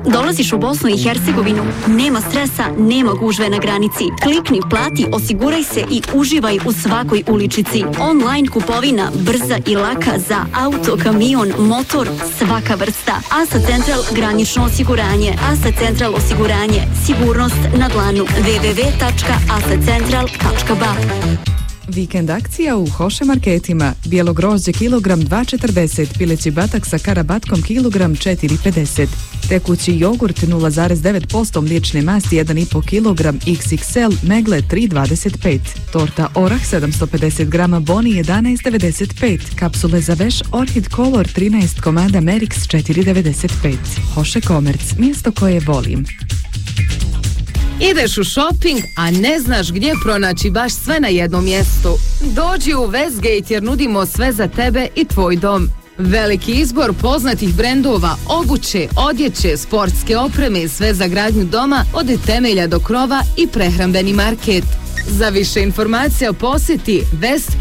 Dolaziš u Bosnu i Hercegovinu? Nema stresa, nema gužve na granici. Klikni, plati, osiguraj se i uživaj u svakoj uličici. Online kupovina, brza i laka za auto, kamion, motor, svaka vrsta. Asa Central granično osiguranje. Asa Central osiguranje. Sigurnost na dlanu. www.asacentral.ba. Vikend akcija u Hoše marketima. Bijelo grožđe kilogram 2,40, pileći batak sa karabatkom kilogram 4,50. Tekući jogurt 0,9%, mliječne masti 1,5 kilogram XXL, megle 3,25. Torta orah 750 grama boni 11,95. Kapsule za veš Orchid Color 13 komada Merix 4,95. Hoše Komerc, mjesto koje volim. Ideš u shopping, a ne znaš gdje pronaći baš sve na jednom mjestu. Dođi u Westgate jer nudimo sve za tebe i tvoj dom. Veliki izbor poznatih brendova, obuće, odjeće, sportske opreme i sve za gradnju doma od temelja do krova i prehrambeni market. Za više informacija posjeti Westgate